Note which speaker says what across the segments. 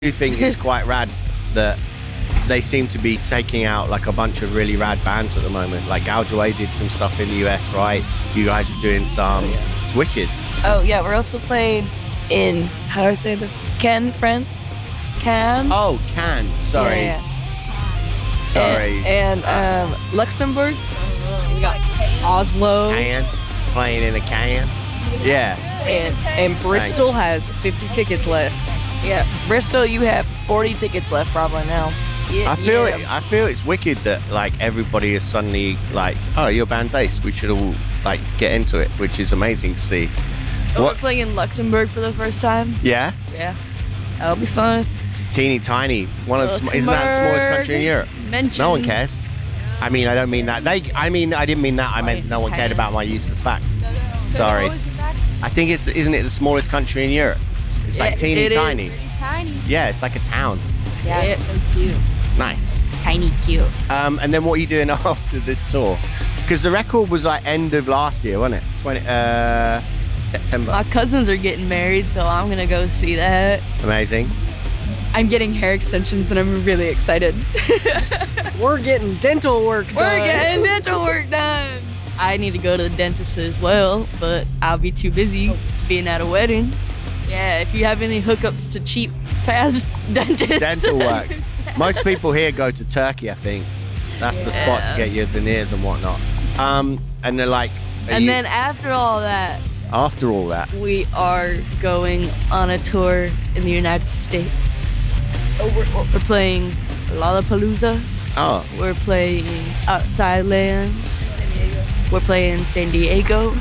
Speaker 1: do think it's quite rad that they seem to be taking out like a bunch of really rad bands at the moment. Like Aljoa did some stuff in the US, right? You guys are doing some. It's wicked.
Speaker 2: Oh yeah, we're also playing in, how do I say, the Cannes, France? Cannes?
Speaker 1: Oh, Cannes. Sorry.
Speaker 2: Yeah.
Speaker 1: Sorry.
Speaker 2: And Luxembourg.
Speaker 3: We got Oslo.
Speaker 1: Cannes. Playing in a Cannes. Yeah.
Speaker 3: And Bristol has 50 tickets left.
Speaker 2: Yeah, Bristol, you have 40 tickets left probably now. Yeah,
Speaker 1: I feel it's wicked that like everybody is suddenly like, oh, your band's ace. We should all like get into it, which is amazing to see.
Speaker 2: Oh, we're playing in Luxembourg for the first time.
Speaker 1: Yeah.
Speaker 2: Yeah, that'll be fun.
Speaker 1: Teeny tiny. One of the isn't that the smallest country in Europe? No one cares. I mean, I don't mean that. I didn't mean that. I meant no one cared about my useless fact. Sorry. I think isn't it the smallest country in Europe? It's like teeny tiny.
Speaker 3: Tiny.
Speaker 1: Yeah, it's like a town.
Speaker 3: Yeah, it's so cute.
Speaker 1: Nice.
Speaker 3: Tiny cute.
Speaker 1: And then what are you doing after this tour? Because the record was like end of last year, wasn't it? September.
Speaker 2: My cousins are getting married, so I'm gonna go see that.
Speaker 1: Amazing.
Speaker 3: I'm getting hair extensions and I'm really excited. We're getting dental work done.
Speaker 2: We're getting dental work done. I need to go to the dentist as well, but I'll be too busy being at a wedding. Yeah, if you have any hookups to cheap, fast dentists.
Speaker 1: Dental work. Most people here go to Turkey, I think. That's the spot to get your veneers and whatnot. And they're like...
Speaker 2: then after all that...
Speaker 1: After all that...
Speaker 2: We are going on a tour in the United States. We're playing Lollapalooza.
Speaker 1: Oh.
Speaker 2: We're playing Outside Lands. We're playing San Diego.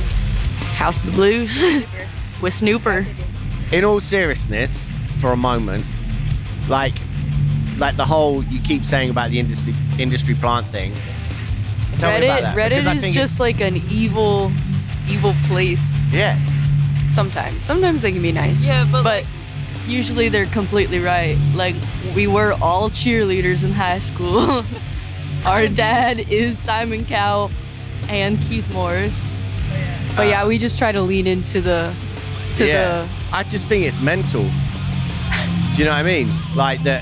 Speaker 2: House of the Blues. With Snooper.
Speaker 1: In all seriousness, for a moment, like the whole you keep saying about the industry plant thing. Tell me about that.
Speaker 3: Reddit is just like an evil place.
Speaker 1: Yeah.
Speaker 3: Sometimes they can be nice.
Speaker 2: Yeah, but usually they're completely right. Like, we were all cheerleaders in high school. Our dad is Simon Cowell and Keith Morris.
Speaker 3: But yeah, we just try to lean into the
Speaker 1: I just think it's mental. Do you know what I mean? Like that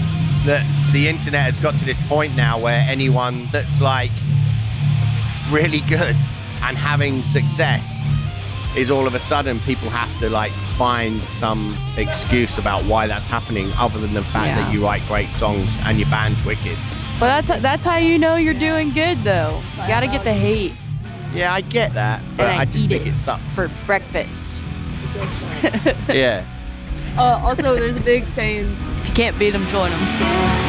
Speaker 1: the internet has got to this point now where anyone that's like really good and having success is all of a sudden people have to like find some excuse about why that's happening other than the fact that you write great songs and your band's wicked.
Speaker 3: Well, that's how you know you're doing good though. You gotta get the hate.
Speaker 1: Yeah, I get that, but I just think it sucks.
Speaker 3: For breakfast.
Speaker 1: Yeah.
Speaker 2: Also, there's a big saying, if you can't beat them, join them.